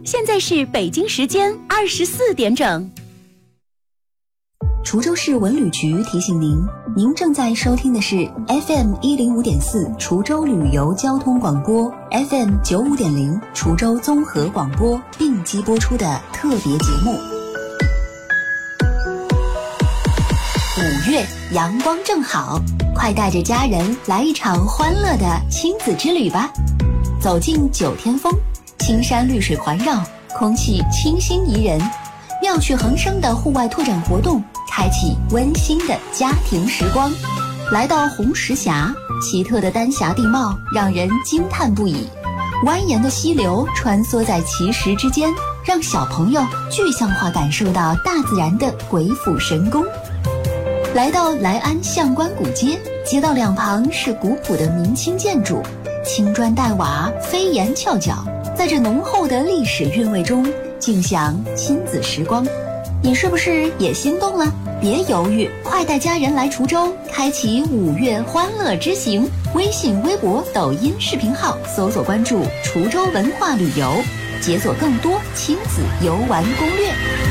现在是北京时间24点整。 滁州市文旅局提醒您，您正在收听的是 FM 105.4滁州旅游交通广播 FM 95.0滁州综合广播并机播出的特别节目。5月阳光正好，快带着家人来一场欢乐的亲子之旅吧！走进九天峰，青山绿水环绕，空气清新宜人，妙趣横生的户外拓展活动开启温馨的家庭时光。来到红石峡，奇特的丹霞地貌让人惊叹不已，蜿蜒的溪流穿梭在奇石之间，让小朋友具象化感受到大自然的鬼斧神工。来到来安象关古街，街道两旁是古朴的明清建筑，青砖黛瓦，飞檐翘角，在这浓厚的历史韵味中尽享亲子时光。你是不是也心动了？别犹豫，快带家人来滁州，开启5月欢乐之行。微信、微博、抖音视频号搜索关注滁州文化旅游，解锁更多亲子游玩攻略。